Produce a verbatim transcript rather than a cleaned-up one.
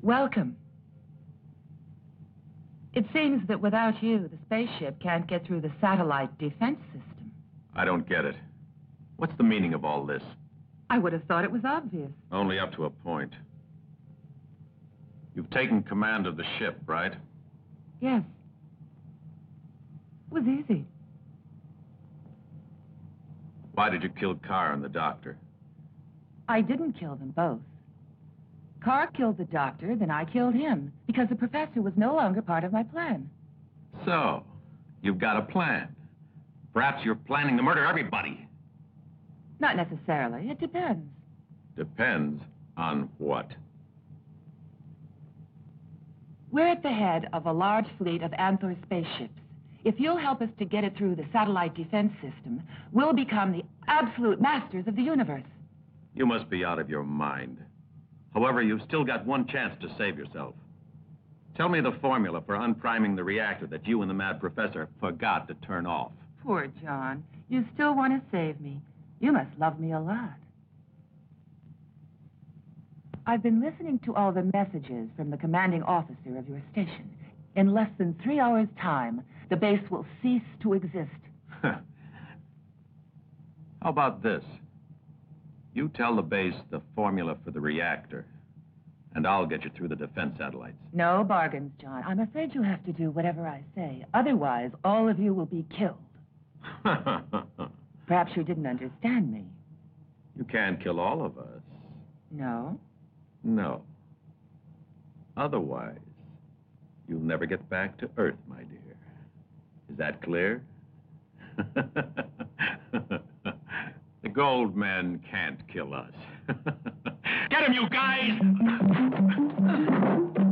Welcome. It seems that without you, the spaceship can't get through the satellite defense system. I don't get it. What's the meaning of all this? I would have thought it was obvious. Only up to a point. You've taken command of the ship, right? Yes. It was easy. Why did you kill Carr and the doctor? I didn't kill them both. Carr killed the doctor, then I killed him, because the professor was no longer part of my plan. So, you've got a plan. Perhaps you're planning to murder everybody. Not necessarily. It depends. Depends on what? We're at the head of a large fleet of Anthor spaceships. If you'll help us to get it through the satellite defense system, we'll become the absolute masters of the universe. You must be out of your mind. However, you've still got one chance to save yourself. Tell me the formula for unpriming the reactor that you and the mad professor forgot to turn off. Poor John. You still want to save me. You must love me a lot. I've been listening to all the messages from the commanding officer of your station. In less than three hours' time, the base will cease to exist. How about this? You tell the base the formula for the reactor, and I'll get you through the defense satellites. No bargains, John. I'm afraid you'll have to do whatever I say. Otherwise, all of you will be killed. Perhaps you didn't understand me. You can't kill all of us. No? No. Otherwise, you'll never get back to Earth, my dear. Is that clear? The gold men can't kill us. Get him, you guys!